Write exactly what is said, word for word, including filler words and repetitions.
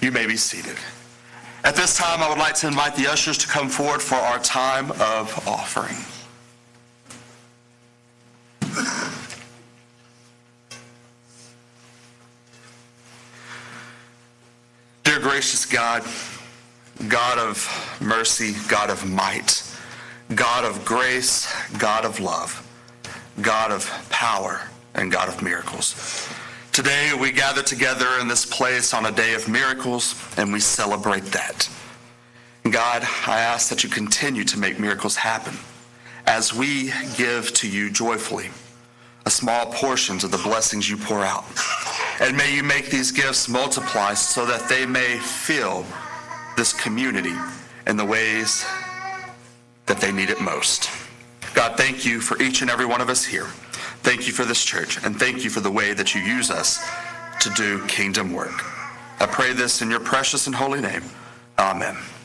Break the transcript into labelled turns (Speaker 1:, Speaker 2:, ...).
Speaker 1: You may be seated. At this time, I would like to invite the ushers to come forward for our time of offering. Dear gracious God, God of mercy, God of might, God of grace, God of love, God of power, and God of miracles. Today we gather together in this place on a day of miracles, and we celebrate that. God, I ask that you continue to make miracles happen as we give to you joyfully a small portions of the blessings you pour out. And may you make these gifts multiply so that they may fill this community in the ways that they need it most. God, thank you for each and every one of us here. Thank you for this church, and thank you for the way that you use us to do kingdom work. I pray this in your precious and holy name. Amen.